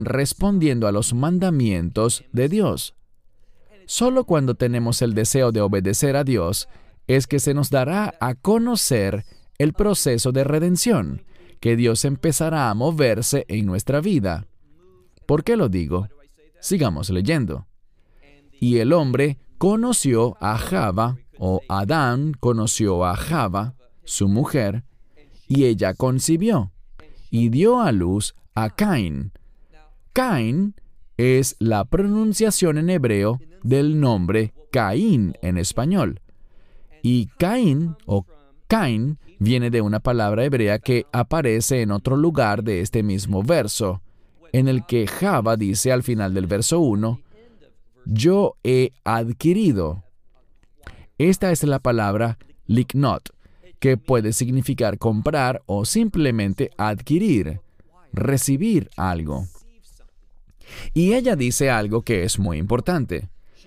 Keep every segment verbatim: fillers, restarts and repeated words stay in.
respondiendo a los mandamientos de Dios. Solo cuando tenemos el deseo de obedecer a Dios es que se nos dará a conocer el proceso de redención, que Dios empezará a moverse en nuestra vida. ¿Por qué lo digo? Sigamos leyendo. Y el hombre conoció a Java, o Adán conoció a Java, su mujer, y ella concibió, y dio a luz a Caín. Caín es la pronunciación en hebreo del nombre Caín en español. Y Caín, o Caín, viene de una palabra hebrea que aparece en otro lugar de este mismo verso, en el que Java dice al final del verso uno, yo he adquirido. Esta es la palabra liknot, que puede significar comprar o simplemente adquirir, recibir algo. Y ella dice algo que es muy importante.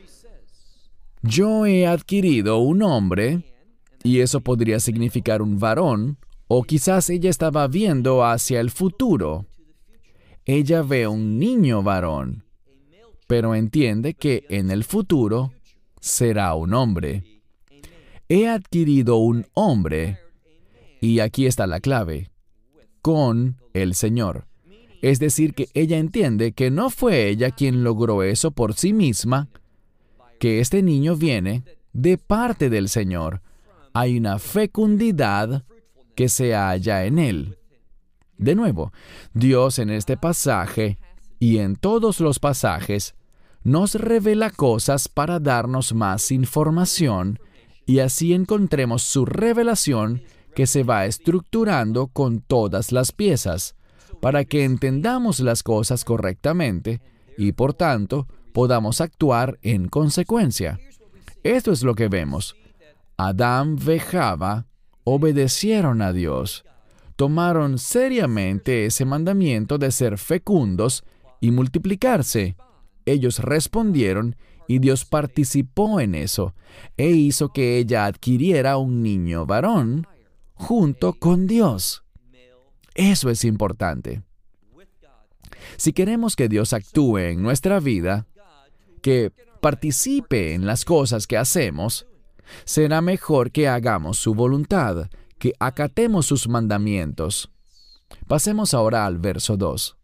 Yo he adquirido un hombre, y eso podría significar un varón, o quizás ella estaba viendo hacia el futuro. Ella ve un niño varón, pero entiende que en el futuro será un hombre. He adquirido un hombre, y aquí está la clave, con el Señor. Es decir, que ella entiende que no fue ella quien logró eso por sí misma, que este niño viene de parte del Señor. Hay una fecundidad que se halla en él. De nuevo, Dios en este pasaje y en todos los pasajes nos revela cosas para darnos más información y así encontremos su revelación que se va estructurando con todas las piezas para que entendamos las cosas correctamente y por tanto podamos actuar en consecuencia. Esto es lo que vemos. Adán y Java obedecieron a Dios. Tomaron seriamente ese mandamiento de ser fecundos y multiplicarse. Ellos respondieron y Dios participó en eso e hizo que ella adquiriera un niño varón junto con Dios. Eso es importante. Si queremos que Dios actúe en nuestra vida, que participe en las cosas que hacemos, será mejor que hagamos su voluntad, que acatemos sus mandamientos. Pasemos ahora al verso dos.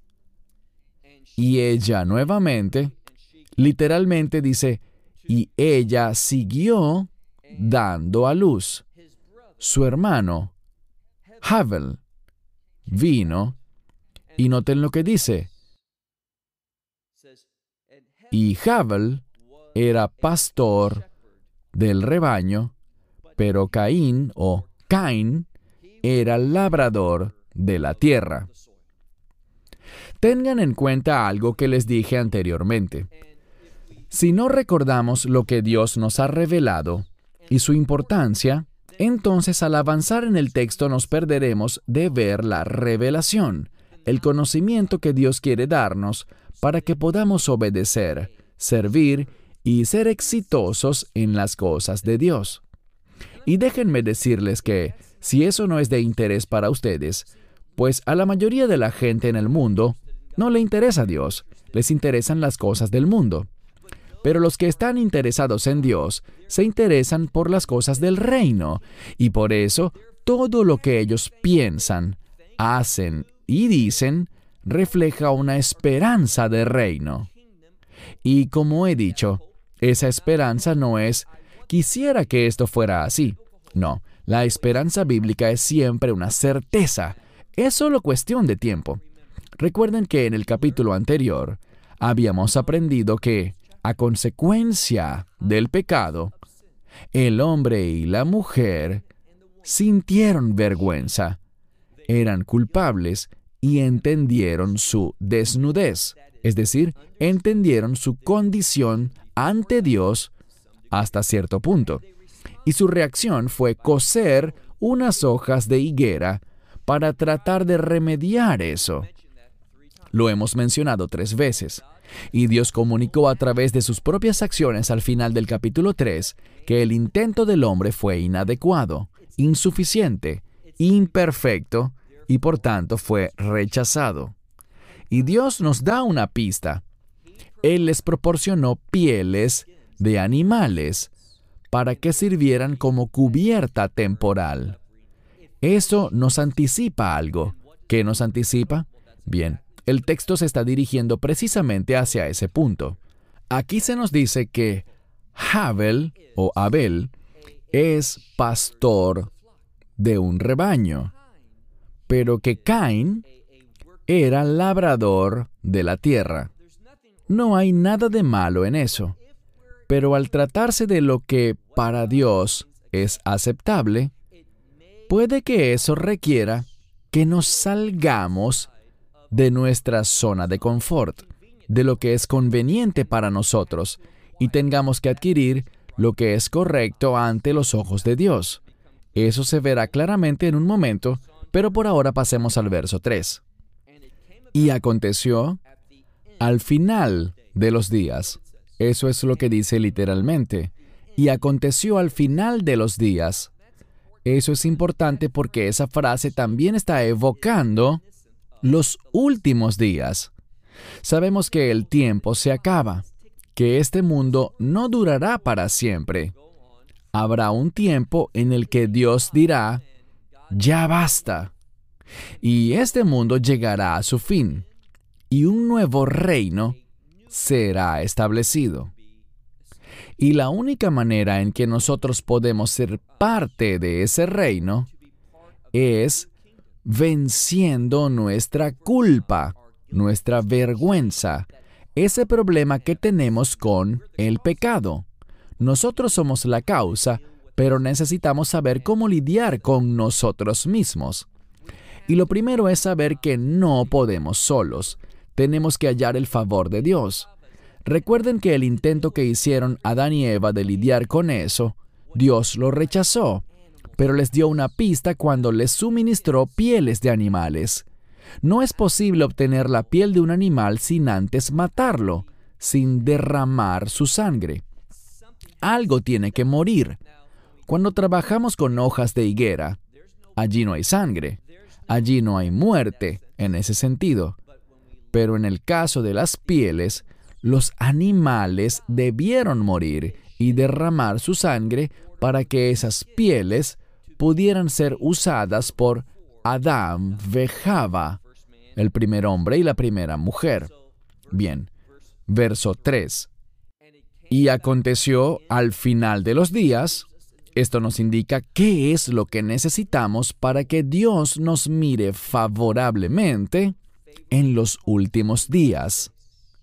Y ella nuevamente, literalmente dice, y ella siguió dando a luz. Su hermano, Havel, vino, y noten lo que dice. Y Havel era pastor del rebaño, pero Caín o Caín era labrador de la tierra. Tengan en cuenta algo que les dije anteriormente. Si no recordamos lo que Dios nos ha revelado y su importancia, entonces al avanzar en el texto nos perderemos de ver la revelación, el conocimiento que Dios quiere darnos para que podamos obedecer, servir y ser exitosos en las cosas de Dios. Y déjenme decirles que, si eso no es de interés para ustedes, pues a la mayoría de la gente en el mundo no le interesa Dios, les interesan las cosas del mundo. Pero los que están interesados en Dios se interesan por las cosas del reino, y por eso todo lo que ellos piensan, hacen y dicen refleja una esperanza de reino. Y como he dicho, esa esperanza no es, quisiera que esto fuera así. No, la esperanza bíblica es siempre una certeza. Es solo cuestión de tiempo. Recuerden que en el capítulo anterior habíamos aprendido que, a consecuencia del pecado, el hombre y la mujer sintieron vergüenza, eran culpables y entendieron su desnudez, es decir, entendieron su condición ante Dios hasta cierto punto. Y su reacción fue coser unas hojas de higuera para tratar de remediar eso. Lo hemos mencionado tres veces. Y Dios comunicó a través de sus propias acciones al final del capítulo tres que el intento del hombre fue inadecuado, insuficiente, imperfecto y por tanto fue rechazado. Y Dios nos da una pista. Él les proporcionó pieles de animales para que sirvieran como cubierta temporal. Eso nos anticipa algo. ¿Qué nos anticipa? Bien, el texto se está dirigiendo precisamente hacia ese punto. Aquí se nos dice que Abel o Abel es pastor de un rebaño, pero que Caín era labrador de la tierra. No hay nada de malo en eso, pero al tratarse de lo que para Dios es aceptable, puede que eso requiera que nos salgamos de nuestra zona de confort, de lo que es conveniente para nosotros, y tengamos que adquirir lo que es correcto ante los ojos de Dios. Eso se verá claramente en un momento, pero por ahora pasemos al verso tres. Y aconteció al final de los días. Eso es lo que dice literalmente. Y aconteció al final de los días. Eso es importante porque esa frase también está evocando los últimos días. Sabemos que el tiempo se acaba, que este mundo no durará para siempre. Habrá un tiempo en el que Dios dirá, ya basta. Y este mundo llegará a su fin, y un nuevo reino será establecido. Y la única manera en que nosotros podemos ser parte de ese reino es venciendo nuestra culpa, nuestra vergüenza, ese problema que tenemos con el pecado. Nosotros somos la causa, pero necesitamos saber cómo lidiar con nosotros mismos. Y lo primero es saber que no podemos solos. Tenemos que hallar el favor de Dios. Recuerden que el intento que hicieron Adán y Eva de lidiar con eso, Dios lo rechazó, pero les dio una pista cuando les suministró pieles de animales. No es posible obtener la piel de un animal sin antes matarlo, sin derramar su sangre. Algo tiene que morir. Cuando trabajamos con hojas de higuera, allí no hay sangre, allí no hay muerte en ese sentido. Pero en el caso de las pieles, los animales debieron morir y derramar su sangre para que esas pieles pudieran ser usadas por Adán y Java, el primer hombre y la primera mujer. Bien, verso tres. Y aconteció al final de los días, esto nos indica qué es lo que necesitamos para que Dios nos mire favorablemente en los últimos días.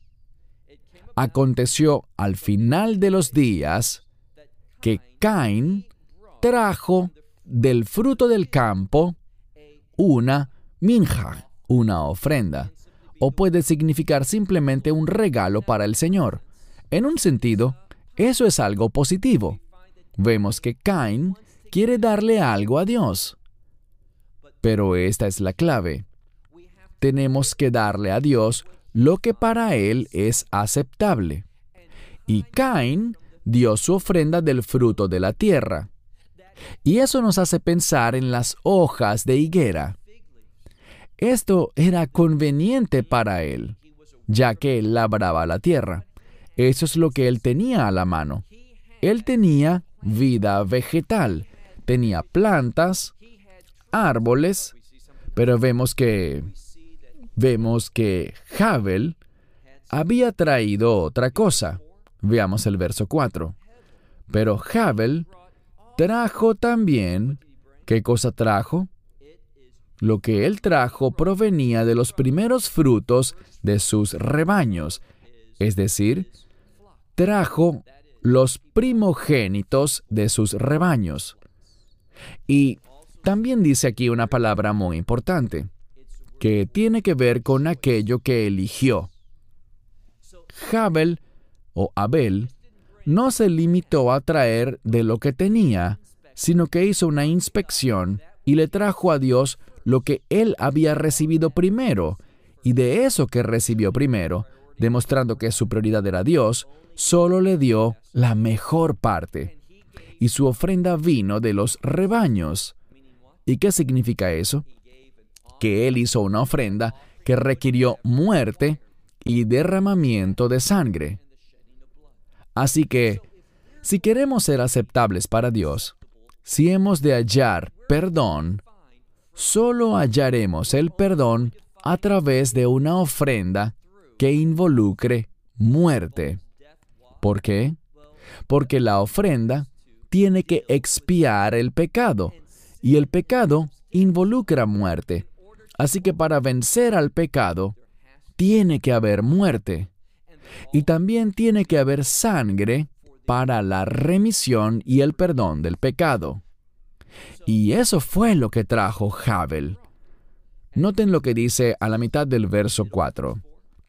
Aconteció al final de los días que Caín trajo del fruto del campo una minja, una ofrenda, o puede significar simplemente un regalo para el Señor. En un sentido, eso es algo positivo. Vemos que Caín quiere darle algo a Dios. Pero esta es la clave. Tenemos que darle a Dios lo que para Él es aceptable. Y Caín dio su ofrenda del fruto de la tierra. Y eso nos hace pensar en las hojas de higuera. Esto era conveniente para él, ya que él labraba la tierra. Eso es lo que él tenía a la mano. Él tenía vida vegetal, tenía plantas, árboles, pero vemos que, vemos que Abel había traído otra cosa. Veamos el verso cuatro. Pero Abel trajo también, ¿qué cosa trajo? Lo que él trajo provenía de los primeros frutos de sus rebaños, es decir, trajo los primogénitos de sus rebaños. Y también dice aquí una palabra muy importante, que tiene que ver con aquello que eligió. Abel o Abel no se limitó a traer de lo que tenía, sino que hizo una inspección y le trajo a Dios lo que él había recibido primero, y de eso que recibió primero, demostrando que su prioridad era Dios, solo le dio la mejor parte. Y su ofrenda vino de los rebaños. ¿Y qué significa eso? Que él hizo una ofrenda que requirió muerte y derramamiento de sangre. Así que, si queremos ser aceptables para Dios, si hemos de hallar perdón, solo hallaremos el perdón a través de una ofrenda que involucre muerte. ¿Por qué? Porque la ofrenda tiene que expiar el pecado, y el pecado involucra muerte. Así que para vencer al pecado, tiene que haber muerte. Y también tiene que haber sangre para la remisión y el perdón del pecado. Y eso fue lo que trajo Habel. Noten lo que dice a la mitad del verso cuatro.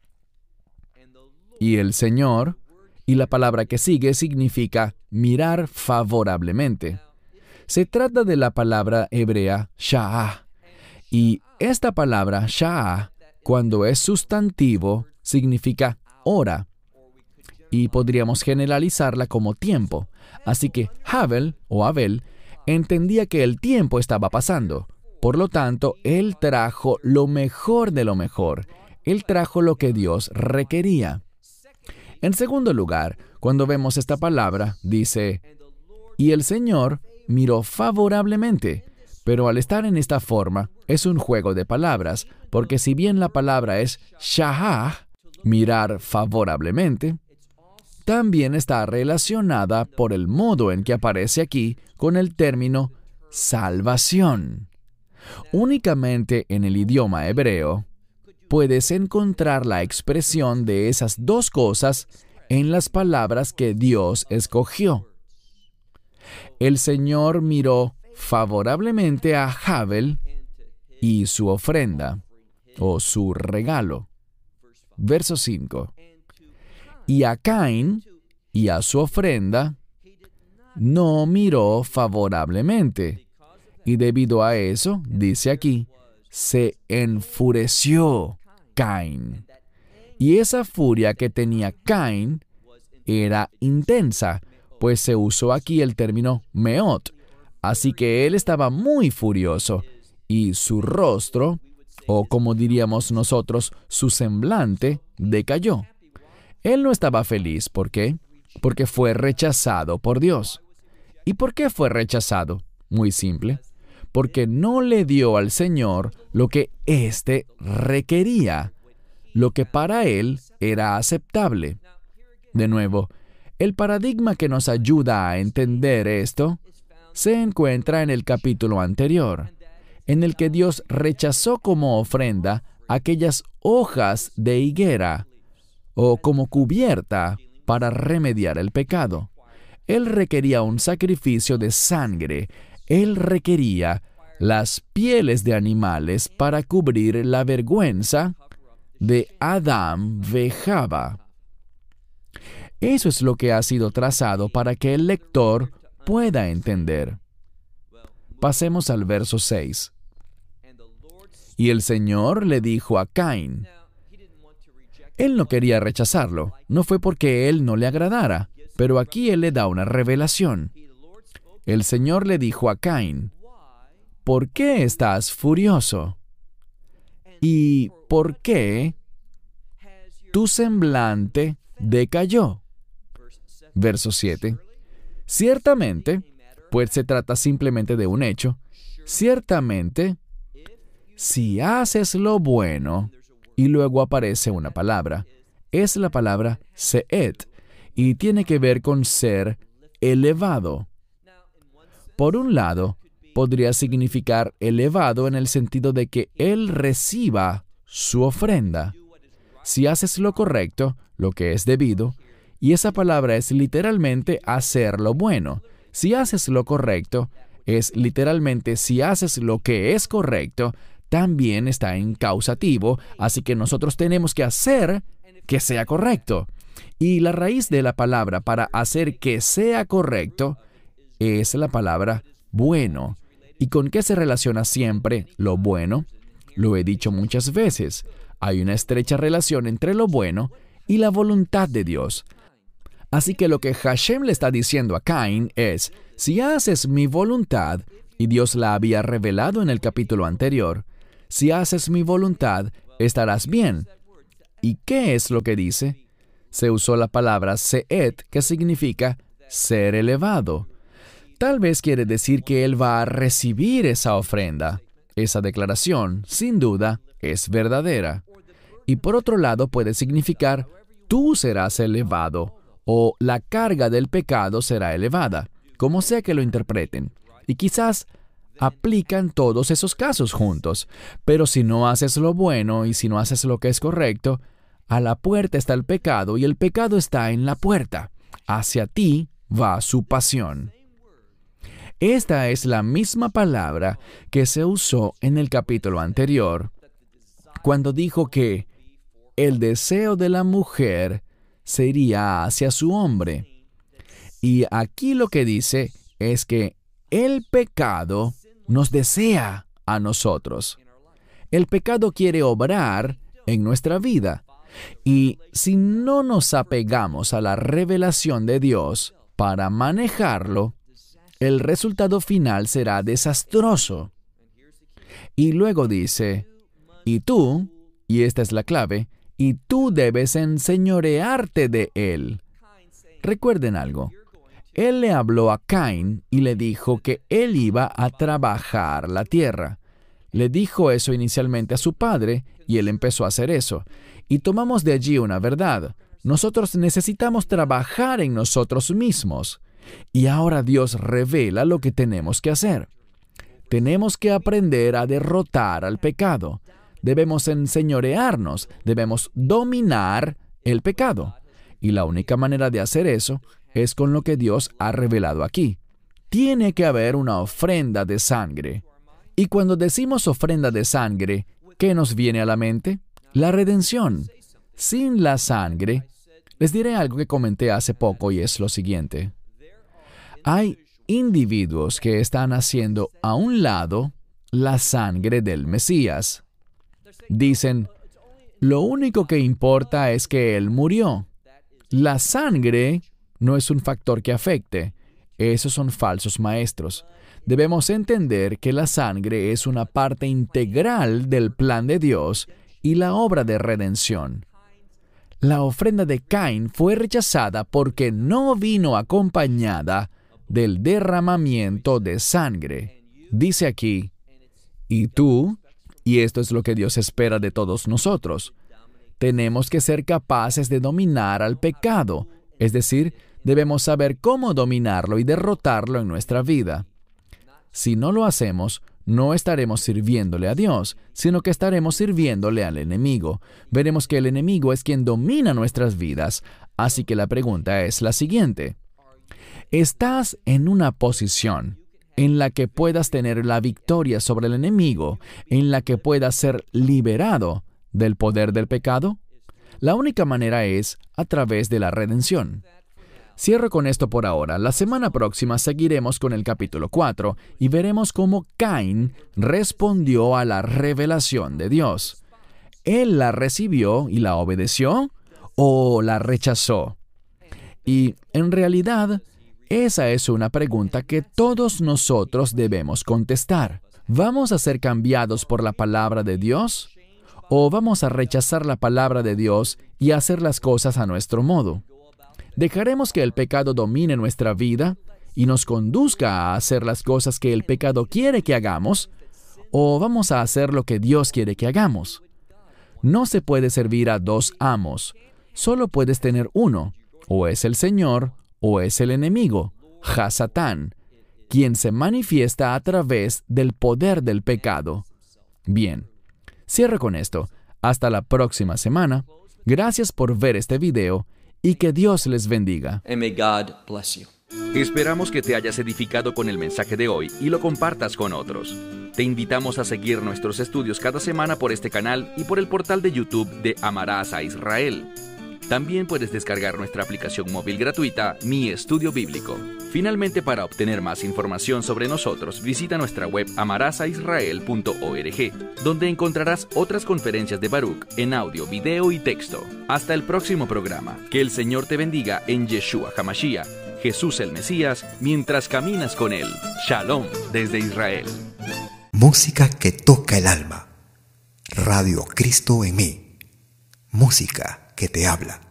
Y el Señor, y la palabra que sigue significa mirar favorablemente. Se trata de la palabra hebrea sha'ah. Y esta palabra sha'ah, cuando es sustantivo, significa hora. Y podríamos generalizarla como tiempo. Así que Habel, o Abel, entendía que el tiempo estaba pasando. Por lo tanto, él trajo lo mejor de lo mejor. Él trajo lo que Dios requería. En segundo lugar, cuando vemos esta palabra, dice, y el Señor miró favorablemente. Pero al estar en esta forma, es un juego de palabras, porque si bien la palabra es sha'ah, mirar favorablemente, también está relacionada por el modo en que aparece aquí con el término salvación. Únicamente en el idioma hebreo puedes encontrar la expresión de esas dos cosas en las palabras que Dios escogió. El Señor miró favorablemente a Habel y su ofrenda, o su regalo. Verso cinco. Y a Caín y a su ofrenda no miró favorablemente. Y debido a eso, dice aquí, se enfureció Caín. Y esa furia que tenía Caín era intensa, pues se usó aquí el término meot. Así que él estaba muy furioso, y su rostro, o como diríamos nosotros, su semblante, decayó. Él no estaba feliz. ¿Por qué? Porque fue rechazado por Dios. ¿Y por qué fue rechazado? Muy simple. Porque no le dio al Señor lo que éste requería, lo que para él era aceptable. De nuevo, el paradigma que nos ayuda a entender esto se encuentra en el capítulo anterior, en el que Dios rechazó como ofrenda aquellas hojas de higuera o como cubierta para remediar el pecado. Él requería un sacrificio de sangre. Él requería las pieles de animales para cubrir la vergüenza de Adán ve Java. Eso es lo que ha sido trazado para que el lector pueda entender. Pasemos al verso seis. Y el Señor le dijo a Caín. Él no quería rechazarlo. No fue porque él no le agradara, pero aquí él le da una revelación. El Señor le dijo a Caín, ¿por qué estás furioso? ¿Y por qué tu semblante decayó? Verso siete. Ciertamente, pues se trata simplemente de un hecho, ciertamente, si haces lo bueno, y luego aparece una palabra, es la palabra se'et, y tiene que ver con ser elevado. Por un lado, podría significar elevado en el sentido de que Él reciba su ofrenda. Si haces lo correcto, lo que es debido, y esa palabra es literalmente hacer lo bueno. Si haces lo correcto, es literalmente si haces lo que es correcto, también está en causativo, así que nosotros tenemos que hacer que sea correcto. Y la raíz de la palabra para hacer que sea correcto es la palabra bueno. ¿Y con qué se relaciona siempre lo bueno? Lo he dicho muchas veces. Hay una estrecha relación entre lo bueno y la voluntad de Dios. Así que lo que Hashem le está diciendo a Caín es, si haces mi voluntad, y Dios la había revelado en el capítulo anterior, si haces mi voluntad, estarás bien. ¿Y qué es lo que dice? Se usó la palabra se'et, que significa ser elevado. Tal vez quiere decir que Él va a recibir esa ofrenda. Esa declaración, sin duda, es verdadera. Y por otro lado puede significar, tú serás elevado, o la carga del pecado será elevada, como sea que lo interpreten. Y quizás aplican todos esos casos juntos. Pero si no haces lo bueno y si no haces lo que es correcto, a la puerta está el pecado y el pecado está en la puerta. Hacia ti va su pasión. Esta es la misma palabra que se usó en el capítulo anterior, cuando dijo que el deseo de la mujer sería hacia su hombre. Y aquí lo que dice es que el pecado nos desea a nosotros. El pecado quiere obrar en nuestra vida. Y si no nos apegamos a la revelación de Dios para manejarlo, el resultado final será desastroso. Y luego dice, y tú, y esta es la clave, y tú debes enseñorearte de él. Recuerden algo. Él le habló a Caín y le dijo que él iba a trabajar la tierra. Le dijo eso inicialmente a su padre y él empezó a hacer eso. Y tomamos de allí una verdad. Nosotros necesitamos trabajar en nosotros mismos. Y ahora Dios revela lo que tenemos que hacer. Tenemos que aprender a derrotar al pecado. Debemos enseñorearnos, debemos dominar el pecado. Y la única manera de hacer eso es con lo que Dios ha revelado aquí. Tiene que haber una ofrenda de sangre. Y cuando decimos ofrenda de sangre, ¿qué nos viene a la mente? La redención. Sin la sangre, les diré algo que comenté hace poco y es lo siguiente. Hay individuos que están haciendo a un lado la sangre del Mesías. Dicen, lo único que importa es que Él murió. La sangre no es un factor que afecte. Esos son falsos maestros. Debemos entender que la sangre es una parte integral del plan de Dios y la obra de redención. La ofrenda de Caín fue rechazada porque no vino acompañada del derramamiento de sangre. Dice aquí, y tú, y esto es lo que Dios espera de todos nosotros, tenemos que ser capaces de dominar al pecado, es decir, debemos saber cómo dominarlo y derrotarlo en nuestra vida. Si no lo hacemos, no estaremos sirviéndole a Dios, sino que estaremos sirviéndole al enemigo. Veremos que el enemigo es quien domina nuestras vidas, así que la pregunta es la siguiente. ¿Estás en una posición en la que puedas tener la victoria sobre el enemigo, en la que puedas ser liberado del poder del pecado? La única manera es a través de la redención. Cierro con esto por ahora. La semana próxima seguiremos con el capítulo cuatro y veremos cómo Caín respondió a la revelación de Dios. ¿Él la recibió y la obedeció o la rechazó? Y en realidad, esa es una pregunta que todos nosotros debemos contestar. ¿Vamos a ser cambiados por la palabra de Dios? ¿O vamos a rechazar la palabra de Dios y hacer las cosas a nuestro modo? ¿Dejaremos que el pecado domine nuestra vida y nos conduzca a hacer las cosas que el pecado quiere que hagamos? ¿O vamos a hacer lo que Dios quiere que hagamos? No se puede servir a dos amos. Solo puedes tener uno. O es el Señor o es el enemigo, Hasatán, quien se manifiesta a través del poder del pecado. Bien, cierro con esto. Hasta la próxima semana. Gracias por ver este video y que Dios les bendiga. And may God bless you. Esperamos que te hayas edificado con el mensaje de hoy y lo compartas con otros. Te invitamos a seguir nuestros estudios cada semana por este canal y por el portal de YouTube de Amarás a Israel. También puedes descargar nuestra aplicación móvil gratuita, Mi Estudio Bíblico. Finalmente, para obtener más información sobre nosotros, visita nuestra web amarás a israel punto org, donde encontrarás otras conferencias de Baruch en audio, video y texto. Hasta el próximo programa. Que el Señor te bendiga en Yeshua HaMashiach, Jesús el Mesías, mientras caminas con Él. Shalom desde Israel. Música que toca el alma. Radio Cristo en mí. Música que te habla.